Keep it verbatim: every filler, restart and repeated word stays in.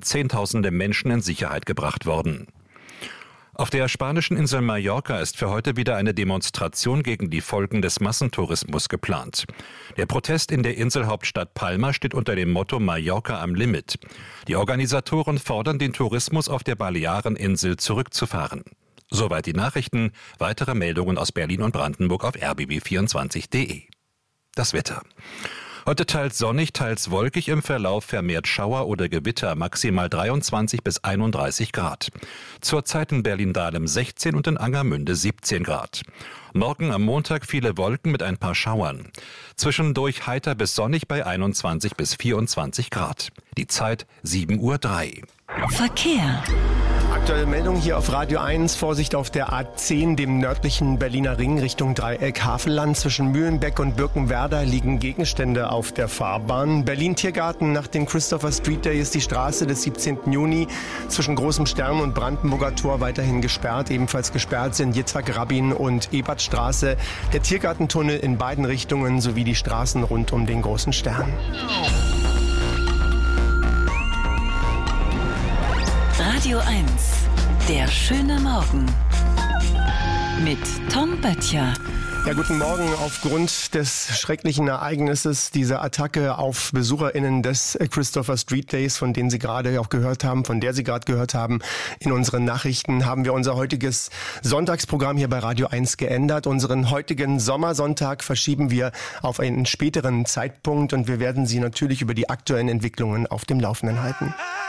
Zehntausende Menschen in Sicherheit gebracht worden. Auf der spanischen Insel Mallorca ist für heute wieder eine Demonstration gegen die Folgen des Massentourismus geplant. Der Protest in der Inselhauptstadt Palma steht unter dem Motto Mallorca am Limit. Die Organisatoren fordern, den Tourismus auf der Baleareninsel zurückzufahren. Soweit die Nachrichten. Weitere Meldungen aus Berlin und Brandenburg auf r b b vierundzwanzig punkt d e. Das Wetter. Heute teils sonnig, teils wolkig, im Verlauf vermehrt Schauer oder Gewitter, maximal dreiundzwanzig bis einunddreißig Grad. Zurzeit in Berlin-Dahlem sechzehn und in Angermünde siebzehn Grad. Morgen am Montag viele Wolken mit ein paar Schauern. Zwischendurch heiter bis sonnig bei einundzwanzig bis vierundzwanzig Grad. Die Zeit sieben Uhr drei. Verkehr. Aktuelle Meldung hier auf Radio eins. Vorsicht auf der A zehn, dem nördlichen Berliner Ring Richtung Dreieck Havelland. Zwischen Mühlenbeck und Birkenwerder liegen Gegenstände auf der Fahrbahn. Berlin-Tiergarten nach dem Christopher Street Day ist die Straße des siebzehnten Juni zwischen Großem Stern und Brandenburger Tor weiterhin gesperrt. Ebenfalls gesperrt sind Jitzhak-Rabin und Ebertstraße, der Tiergartentunnel in beiden Richtungen sowie die Straßen rund um den Großen Stern. Radio eins, der schöne Morgen mit Tom Böttcher. Ja, guten Morgen. Aufgrund des schrecklichen Ereignisses, dieser Attacke auf BesucherInnen des Christopher Street Days, von denen Sie gerade auch gehört haben, von der Sie gerade gehört haben in unseren Nachrichten, haben wir unser heutiges Sonntagsprogramm hier bei Radio eins geändert. Unseren heutigen Sommersonntag verschieben wir auf einen späteren Zeitpunkt und wir werden Sie natürlich über die aktuellen Entwicklungen auf dem Laufenden halten.